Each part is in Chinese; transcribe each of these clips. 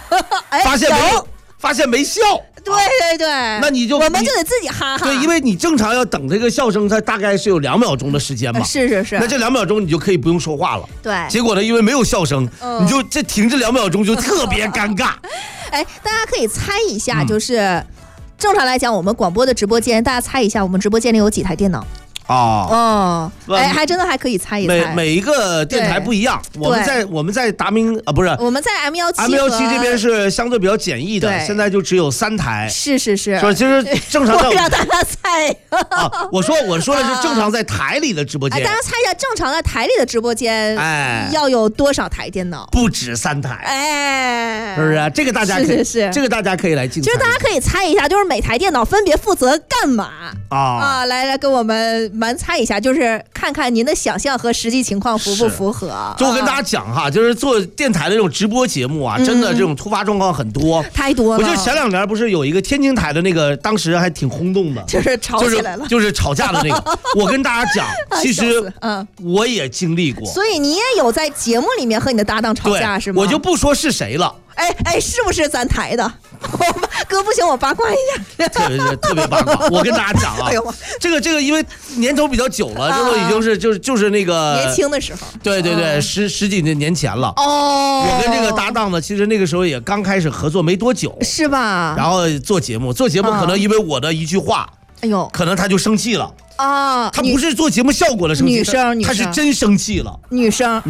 发现没笑。 对对对， 那你就我们就得自己哈哈。 对，因为你正常要等这个笑声，它大概是有2秒钟的时间嘛。 是。 那这2秒钟你就可以不用说话了。 对。 结果呢，因为没有笑声，你就这停这2秒钟就特别尴尬。 哎，大家可以猜一下，就是正常来讲，我们广播的直播间，大家猜一下，我们直播间里有几台电脑？哎，还真的还可以猜一猜。 每一个电台不一样，我们在达明不是， 我们在 M17这边是相对比较简易的，现在就只有3台。 是。 说其实正常我让大家猜我说的是正常在台里的直播间。 大家猜一下，正常在台里的直播间，要有多少台电脑？ 不止3台。 哎， 是不是？这个大家可以，这个大家可以来竞猜。 就是大家可以猜一下，就是每台电脑分别负责干嘛来跟我们蛮猜一下，就是看看您的想象和实际情况符不符合。 就我跟大家讲哈，就是做电台的这种直播节目啊，真的这种突发状况很多， 太多了。 我就前2年不是有一个天津台的那个，当时还挺轰动的， 就是吵起来了， 就是吵架的那个。我跟大家讲，其实我也经历过， 所以你也有在节目里面和你的搭档吵架是吗？ 我就不说是谁了。 哎，是不是咱台的？哥不行，我八卦一下。 特别八卦。我跟大家讲啊，这个因为年头比较久了，这都已经是就是那个年轻的时候。 对，十几年前了。我跟这个搭档呢，其实那个时候也刚开始合作没多久， 是吧？ 然后做节目可能因为我的一句话，可能他就生气了。他不是做节目效果的生气， 女生， 他是真生气了。 女生。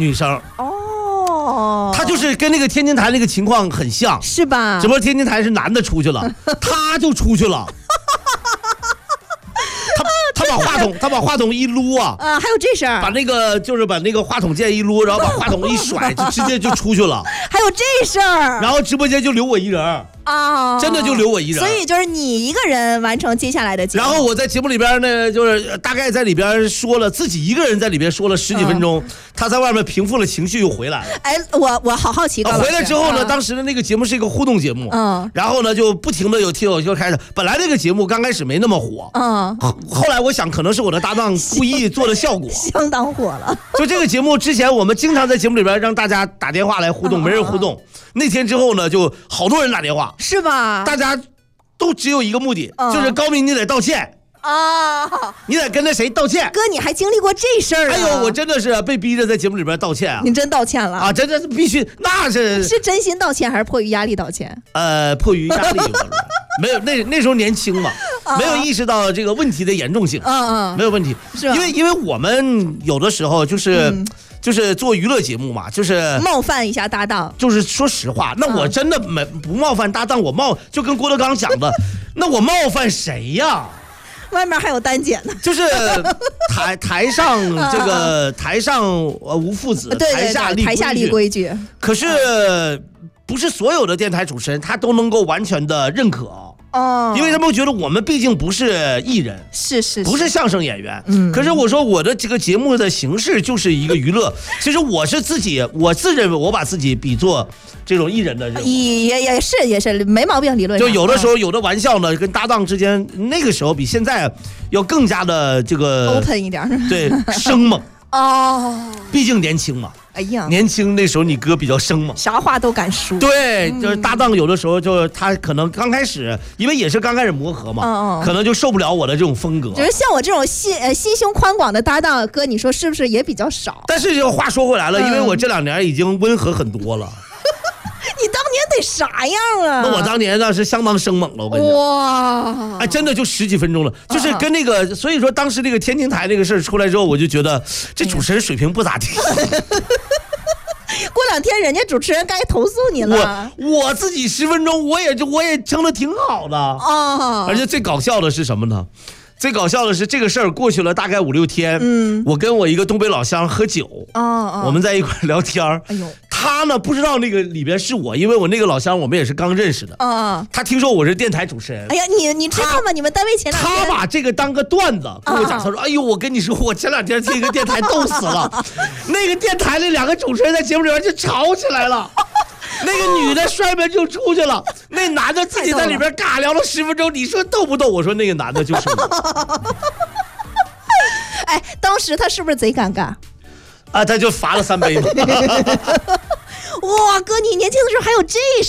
他就是跟那个天津台那个情况很像， 是吧？ 只不过天津台是男的出去了，他就出去了。他把话筒一撸还有这事儿， 把那个话筒键一撸，然后把话筒一甩，就直接就出去了。 还有这事儿， 然后直播间就留我一人。真的就留我一人， 所以就是你一个人完成接下来的节目。 然后我在节目里边呢，就是大概在里边说了自己一个人在里边说了10几分钟，他在外面平复了情绪又回来了。 哎，我好好奇， 回来之后呢，当时的那个节目是一个互动节目，然后呢就不停的有听友就开始，本来那个节目刚开始没那么火，后来我想可能是我的搭档故意做的效果， 相当火了。 就这个节目之前，我们经常在节目里边让大家打电话来互动，没人互动。那天之后呢，就好多人打电话， 是吧？ 大家都只有一个目的，就是高明你得道歉你得跟那谁道歉。 哥，你还经历过这事儿？ 哎呦，我真的是被逼着在节目里边道歉啊！ 你真道歉了真的是必须，那是真心道歉还是迫于压力道歉？ 迫于压力，没有那时候年轻嘛，没有意识到这个问题的严重性，没有问题， 是因为我们有的时候就是做娱乐节目嘛，就是冒犯一下搭档。就是说实话，那我真的不冒犯搭档，就跟郭德纲讲的，那我冒犯谁呀？ 外面还有单姐呢， 就是台上这个台上无父子， 台下立规矩。 可是不是所有的电台主持人他都能够完全的认可因为他们觉得我们毕竟不是艺人， 是不是相声演员。可是我说我的这个节目的形式就是一个娱乐。其实我自认为我把自己比作这种艺人的人物， 也是没毛病，理论上。 就有的时候有的玩笑呢，跟搭档之间，那个时候比现在要更加的这个 open 一点， 对，生猛毕竟年轻嘛。 哎呀， 年轻那时候你哥比较生猛， 啥话都敢说。 对，就是搭档有的时候就他可能刚开始，因为也是刚开始磨合嘛，可能就受不了我的这种风格。 就是像我这种心胸宽广的搭档，哥，你说是不是也比较少？ 但是这话说回来了，因为我这2年已经温和很多了。 你当年得啥样啊？ 那我当年那是相当生猛了，我跟你讲。哇！真的就10几分钟了，就是跟那个，所以说当时那个天津台那个事儿出来之后，我就觉得这主持人水平不咋地。 过2天人家主持人该投诉你了。 我自己10分钟，我也撑得挺好的而且最搞笑的是什么呢？最搞笑的是这个事儿过去了大概5、6天，我跟我一个东北老乡喝酒，我们在一块聊天哎呦， 他呢不知道那个里边是我，因为我那个老乡我们也是刚认识的他听说我是电台主持人。 哎呀，你知道吗？你们单位前2天他把这个当个段子跟我讲，他说：“哎呦，我跟你说，我前2天听一个电台逗死了，那个电台那2个主持人在节目里边就吵起来了。”那个女的摔门就出去了，那男的自己在里边尬聊了10分钟，你说逗不逗？我说那个男的就是我。 哎，当时他是不是贼尴尬？ 他就罚了3杯嘛。 哇，哥，你年轻的时候还有这